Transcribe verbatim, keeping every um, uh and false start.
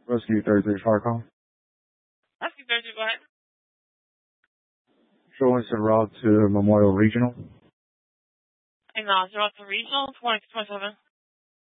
Rescue thirty-six car call. Rescue thirty, go ahead. Showing some route to Memorial Regional. And uh, zero to regional, twenty twenty-seven.